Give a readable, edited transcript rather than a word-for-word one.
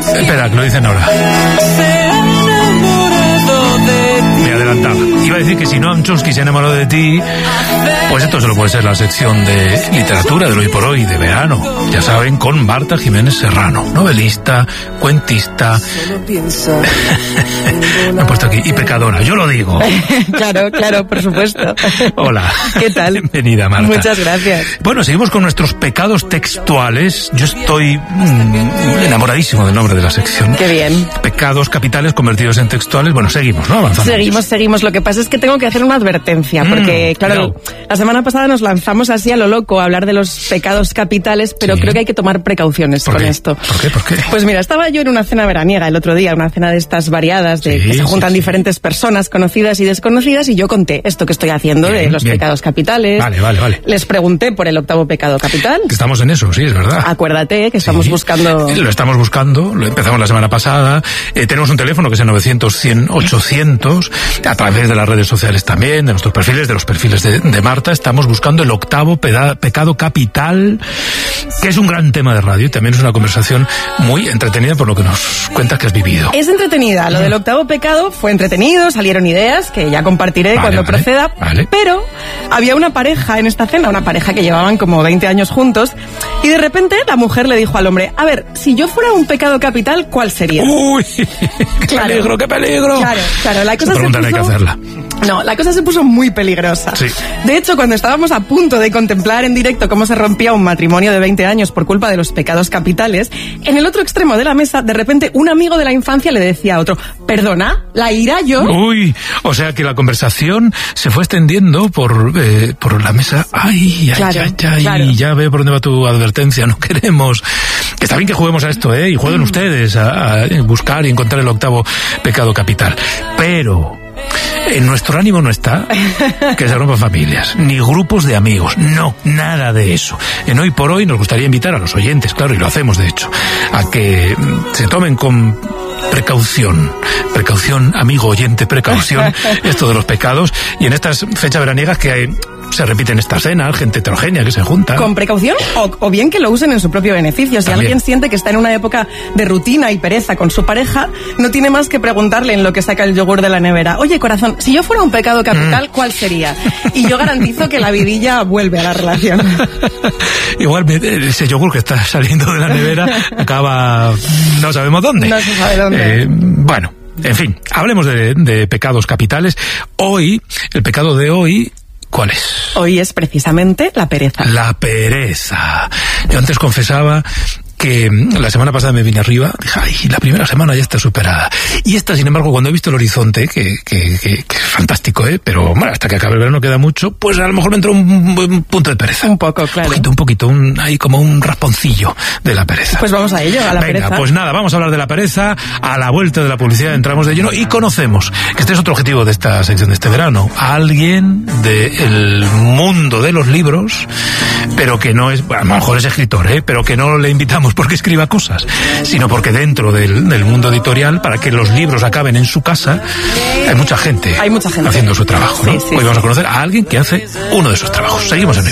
Espera, que lo dicen ahora. Me adelantaba. Iba a decir que si Noam Chomsky se enamoró de ti, pues esto solo puede ser la sección de literatura del Hoy por Hoy de verano. Ya saben, con Marta Jiménez Serrano, novelista, cuentista. Me he puesto aquí, y pecadora, yo lo digo. Claro, por supuesto. Hola. ¿Qué tal? Bienvenida, Marta. Muchas gracias. Bueno, seguimos con nuestros pecados textuales. Yo estoy enamoradísimo del nombre de la sección. Qué bien. Pecados capitales convertidos en textuales. Bueno, seguimos, ¿no? Avanzando. Seguimos. Lo que pasa es que tengo que hacer una advertencia, porque, claro, la semana pasada nos lanzamos así a lo loco a hablar de los pecados capitales, pero creo que hay que tomar precauciones con esto. ¿Por qué? Pues mira, estaba yo en una cena veraniega el otro día, una cena de estas variadas, de que se juntan diferentes personas conocidas y desconocidas, y yo conté esto que estoy haciendo de los pecados capitales. Vale. Les pregunté por el octavo pecado capital. Estamos en eso, sí, es verdad. Acuérdate que estamos buscando... Lo estamos buscando, lo empezamos la semana pasada. Tenemos un teléfono que es el 900-100-800, a través de las redes sociales también, de nuestros perfiles, de los perfiles de Marta. Estamos buscando el octavo pecado capital, que es un gran tema de radio y también es una conversación muy entretenida por lo que nos cuentas que has vivido. Es entretenida. Lo del octavo pecado fue entretenido, salieron ideas que ya compartiré cuando proceda. Pero había una pareja en esta cena, una pareja que llevaban como 20 años juntos, y de repente la mujer le dijo al hombre: a ver, si yo fuera un pecado capital, ¿cuál sería? ¡Uy! ¡Qué peligro! Claro, la cosa pregunta no hay que hacerla. No, la cosa se puso muy peligrosa. Sí. De hecho, cuando estábamos a punto de contemplar en directo cómo se rompía un matrimonio de 20 años por culpa de los pecados capitales, en el otro extremo de la mesa, de repente, un amigo de la infancia le decía a otro: ¿perdona? ¿La ira yo? Uy, o sea que la conversación se fue extendiendo por la mesa. Ya veo por dónde va tu advertencia. No queremos... Que está bien que juguemos a esto, y jueguen ustedes a buscar y encontrar el octavo pecado capital. Pero... en nuestro ánimo no está que se rompan familias, ni grupos de amigos, no, nada de eso. En Hoy por Hoy nos gustaría invitar a los oyentes, claro, y lo hacemos de hecho, a que se tomen con precaución, amigo oyente, precaución, esto de los pecados, y en estas fechas veraniegas que se repiten estas cenas, gente heterogénea que se junta. Con precaución o bien que lo usen en su propio beneficio. Si alguien siente que está en una época de rutina y pereza con su pareja, no tiene más que preguntarle en lo que saca el yogur de la nevera: oye, corazón, si yo fuera un pecado capital, ¿cuál sería? Y yo garantizo que la vidilla vuelve a la relación. Igual ese yogur que está saliendo de la nevera acaba no sabemos dónde. No se sabe dónde. Bueno, en fin, hablemos de pecados capitales. Hoy, el pecado de hoy... ¿cuál es? Hoy es precisamente la pereza. La pereza. Yo antes confesaba que la semana pasada me vine arriba, dije, ay, la primera semana ya está superada. Y esta, sin embargo, cuando he visto el horizonte, que es fantástico, pero bueno, hasta que acabe el verano queda mucho, pues a lo mejor me entró un punto de pereza. Un poco, claro. Un poquito, hay como un rasponcillo de la pereza. Pues vamos a ello, a la pereza. Pues nada, vamos a hablar de la pereza. A la vuelta de la publicidad entramos de lleno y conocemos, que este es otro objetivo de esta sección de este verano, a alguien del mundo de los libros, pero que no es, bueno, a lo mejor es escritor, pero que no le invitamos porque escriba cosas, sino porque dentro del mundo editorial, para que los libros acaben en su casa, hay mucha gente haciendo su trabajo, ¿no? Sí. Hoy vamos a conocer a alguien que hace uno de esos trabajos. Seguimos en